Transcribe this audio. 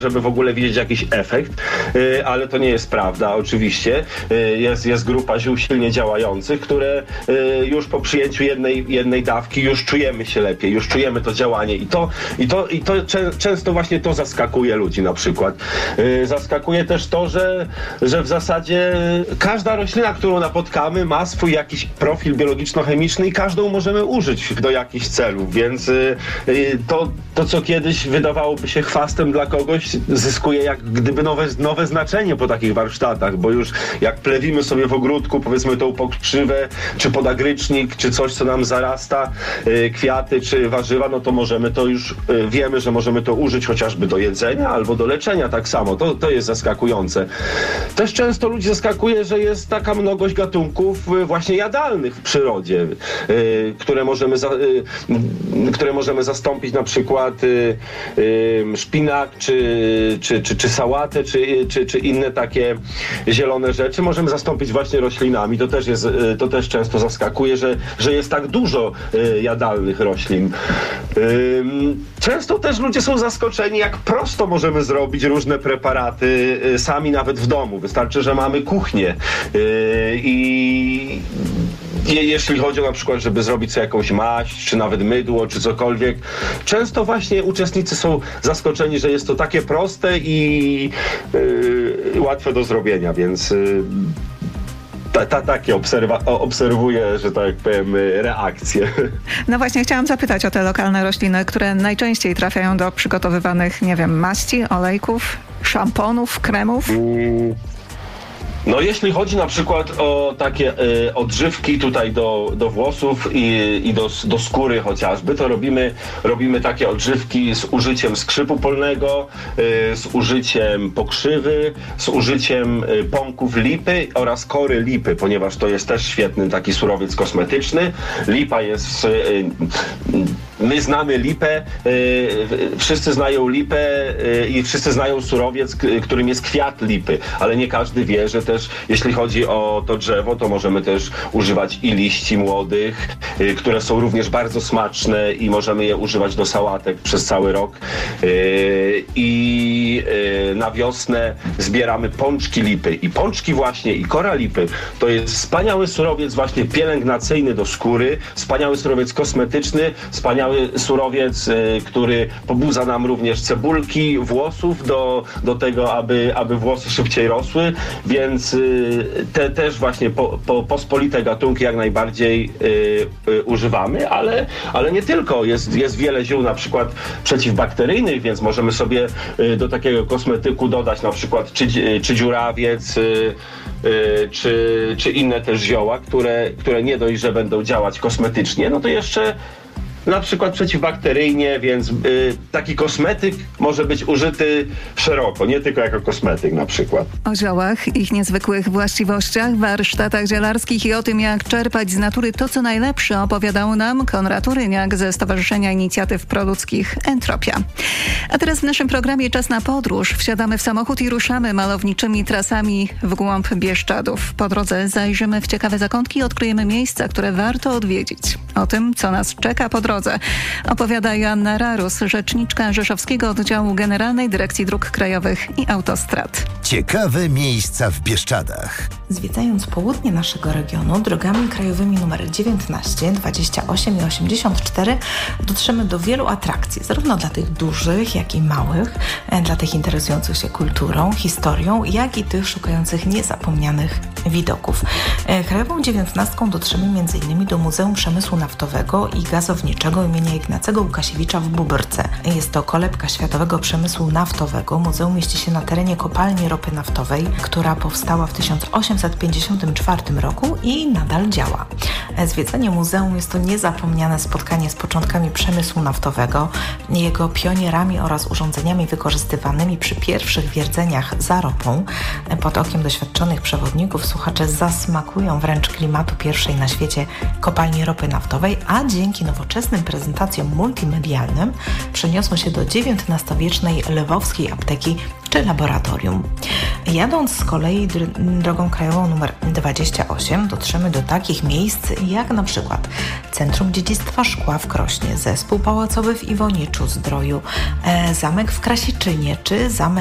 żeby w ogóle widzieć jakiś efekt, ale to nie jest prawda oczywiście. Jest grupa ziół silnie działających, które już po przyjęciu jednej dawki już czujemy się lepiej, już czujemy to działanie i to często właśnie to zaskakuje ludzi na przykład. Zaskakuje też to, że w zasadzie każda roślina, którą napotkamy, ma swój jakiś profil biologiczno-chemiczny i każdą możemy użyć do jakichś celów, więc to co kiedyś wydawałoby się chwastem dla kogoś, zyskuje jak gdyby nowe znaczenie po takich warsztatach, bo już jak plewimy sobie w ogródku, powiedzmy tą pokrzywę, czy podagrycznik, czy coś, co nam zarasta, kwiaty, czy warzywa, no to możemy to już, wiemy, że możemy to użyć chociażby do jedzenia albo do leczenia tak samo. To jest zaskakujące. Też często ludzi zaskakuje, że jest taka mnogość gatunków właśnie jadalnych w przyrodzie, które możemy zastąpić na przykład szpinak, czy sałatę, czy inne takie zielone rzeczy możemy zastąpić właśnie roślinami. To też często zaskakuje, że jest tak dużo jadalnych roślin. Często też ludzie są zaskoczeni, jak prosto możemy zrobić różne preparaty sami nawet w domu. Wystarczy, że mamy kuchnię i jeśli chodzi o na przykład, żeby zrobić sobie jakąś maść, czy nawet mydło, czy cokolwiek, często właśnie uczestnicy są zaskoczeni, że jest to takie proste i łatwe do zrobienia, więc takie obserwuję, że tak powiem, reakcje. No właśnie, chciałam zapytać o te lokalne rośliny, które najczęściej trafiają do przygotowywanych, nie wiem, maści, olejków, szamponów, kremów. No jeśli chodzi na przykład o takie odżywki tutaj do włosów i do skóry chociażby, to robimy takie odżywki z użyciem skrzypu polnego, z użyciem pokrzywy, z użyciem pąków lipy oraz kory lipy, ponieważ to jest też świetny taki surowiec kosmetyczny. Lipa jest... My znamy lipę, wszyscy znają lipę i wszyscy znają surowiec, którym jest kwiat lipy, ale nie każdy wie, że też jeśli chodzi o to drzewo, to możemy też używać i liści młodych, które są również bardzo smaczne i możemy je używać do sałatek przez cały rok. I na wiosnę zbieramy pączki lipy i pączki właśnie i kora lipy to jest wspaniały surowiec właśnie pielęgnacyjny do skóry, wspaniały surowiec kosmetyczny, wspaniały surowiec, który pobudza nam również cebulki włosów do tego, aby włosy szybciej rosły, więc te też właśnie pospolite gatunki jak najbardziej używamy, ale nie tylko. Jest wiele ziół na przykład przeciwbakteryjnych, więc możemy sobie do takiego kosmetyku dodać na przykład czy dziurawiec, czy inne też zioła, które nie dość, że będą działać kosmetycznie, no to jeszcze na przykład przeciwbakteryjnie, więc taki kosmetyk może być użyty szeroko, nie tylko jako kosmetyk na przykład. O ziołach, ich niezwykłych właściwościach, warsztatach zielarskich i o tym, jak czerpać z natury to, co najlepsze, opowiadał nam Konrad Uryniak ze Stowarzyszenia Inicjatyw Proludzkich Entropia. A teraz w naszym programie czas na podróż. Wsiadamy w samochód i ruszamy malowniczymi trasami w głąb Bieszczadów. Po drodze zajrzymy w ciekawe zakątki i odkryjemy miejsca, które warto odwiedzić. O tym, co nas czeka po drodze, opowiada Joanna Rarus, rzeczniczka Rzeszowskiego Oddziału Generalnej Dyrekcji Dróg Krajowych i Autostrad. Ciekawe miejsca w Bieszczadach. Zwiedzając południe naszego regionu drogami krajowymi nr 19, 28 i 84 dotrzemy do wielu atrakcji, zarówno dla tych dużych, jak i małych, dla tych interesujących się kulturą, historią, jak i tych szukających niezapomnianych widoków. Krajową 19 dotrzemy m.in. do Muzeum Przemysłu Naftowego i Gazowniczego imienia Ignacego Łukasiewicza w Bóbrce. Jest to kolebka światowego przemysłu naftowego. Muzeum mieści się na terenie kopalni ropy naftowej, która powstała w 1854 roku i nadal działa. Zwiedzanie muzeum jest to niezapomniane spotkanie z początkami przemysłu naftowego, jego pionierami oraz urządzeniami wykorzystywanymi przy pierwszych wierceniach za ropą. Pod okiem doświadczonych przewodników słuchacze zasmakują wręcz klimatu pierwszej na świecie kopalni ropy naftowej, a dzięki nowoczesnym prezentacjom multimedialnym przeniosą się do XIX-wiecznej lwowskiej apteki czy laboratorium. Jadąc z kolei drogą krajową numer 28 dotrzemy do takich miejsc jak na przykład Centrum Dziedzictwa Szkła w Krośnie, Zespół Pałacowy w Iwoniczu-Zdroju, Zamek w Krasiczynie czy Zamek